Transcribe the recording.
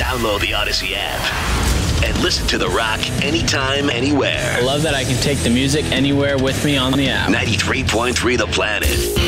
Download the Odyssey app and listen to The Rock anytime, anywhere. I love that I can take the music anywhere with me on the app. 93.3 The Planet.